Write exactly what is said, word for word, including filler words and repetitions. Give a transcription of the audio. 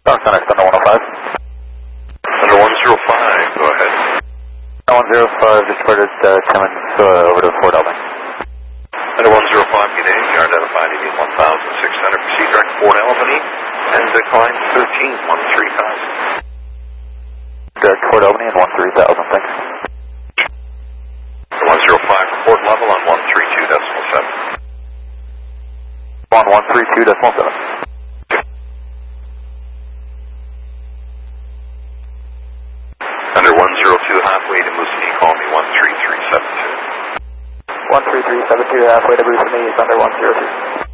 Oh, Center Thunder one oh five. Thunder one oh five, go ahead. one oh five, just reported uh, coming uh, over to Fort Albany. Thunder one oh five, good day. You are identified to be one thousand six hundred. Proceed direct to Fort Albany and decline thirteen one three thousand. Direct to Fort Albany and one three thousand, thanks. one oh five, report level on one three two decimal seven. On one three two decimal seven. Under one oh two, halfway to Moosonee, call me one three three seven two. one three three seven two, halfway to Moosonee, Thunder one oh two.